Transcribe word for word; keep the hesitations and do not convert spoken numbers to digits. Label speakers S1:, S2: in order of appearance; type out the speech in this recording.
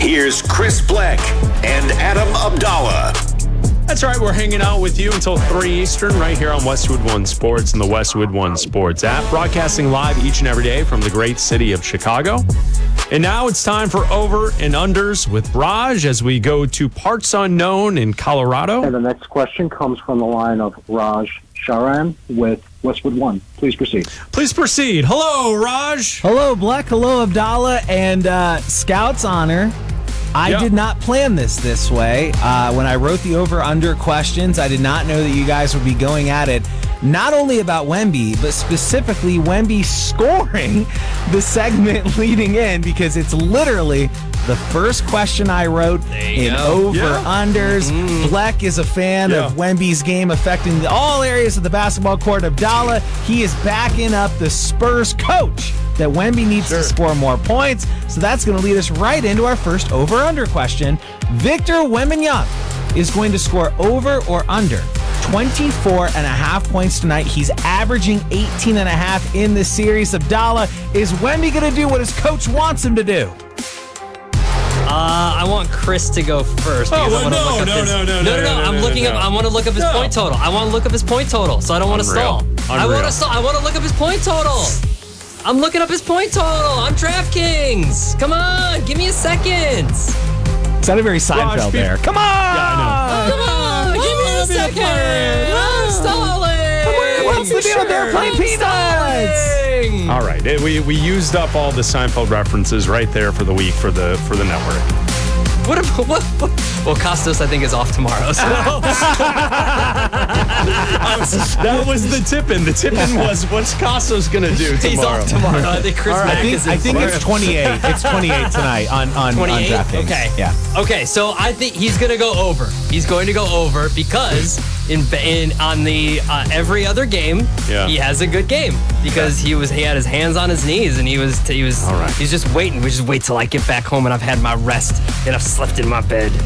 S1: Here's Chris Bleck and Adam Abdallah.
S2: That's right. We're hanging out with you until three Eastern right here on Westwood One Sports and the Westwood One Sports app, broadcasting live each and every day from the great city of Chicago. And now it's time for Over and Unders with Raj as we go to parts unknown in Colorado.
S3: And the next question comes from the line of Raj Sharan with Westwood One. Please proceed.
S2: Please proceed. Hello, Raj.
S4: Hello, Bleck. Hello, Abdallah. And uh, Scout's Honor. I
S2: Yep.
S4: did not plan this this way. Uh, when I wrote the over-under questions, I did not know that you guys would be going at it not only about Wemby, but specifically Wemby scoring the segment leading in, because it's literally the first question I wrote in
S2: go.
S4: over-unders.
S2: Yeah.
S4: Bleck is a fan
S2: Yeah.
S4: of Wemby's game affecting all areas of the basketball court. Abdallah, he is backing up the Spurs coach that Wemby needs
S2: Sure.
S4: to score more points. So that's going to lead us right into our first over-under question. Victor Wembanyama is going to score over or under twenty-four and a half points tonight. He's averaging eighteen and a half in the series. Abdallah, is Wemby going to do what his coach wants him to do?
S5: Uh, I want Chris to go first.
S2: Oh,
S5: because I
S2: well,
S5: wanna
S2: no,
S5: look up
S2: no,
S5: his,
S2: no, no,
S5: no,
S2: no,
S5: no,
S2: no,
S5: I'm
S2: no,
S5: looking
S2: no,
S5: up.
S2: no.
S5: I want to look up his
S2: No.
S5: point total. I want to look up his point total, so I don't want to
S2: Unreal.
S5: stall. I
S2: Unreal.
S5: want to stall. I want to look up his point total. I'm looking up his point total on DraftKings. Come on, give me a second.
S4: Sounded very Seinfeld
S2: Raj, be-
S4: there. Come on!
S2: Yeah,
S5: Come on, give me a second. I'm stalling.
S4: What's the deal? They're playing peanuts.
S2: All right. Eh, We we used up all the Seinfeld references right there for the week for the for the network.
S5: What, if, what, what? Well, Costos, I think, is off tomorrow. So.
S2: That was the tip-in. The tip-in was what's Costos going to do tomorrow?
S5: He's off tomorrow. I think Chris
S4: All right,
S5: Mack
S4: I think,
S5: is in
S4: I think
S5: for
S4: it's
S5: it.
S4: twenty-eight. It's twenty-eight tonight on, on, on
S5: twenty-eight?
S4: DraftKings.
S5: Okay.
S4: Yeah.
S5: Okay, so I think he's going to go over. He's going to go over because in in on the uh, every other game,
S2: Yeah.
S5: he has a good game because he was he had his hands on his knees and he was he was
S2: All right.
S5: he's just waiting. We just wait till I get back home and I've had my rest and I've slept in my bed.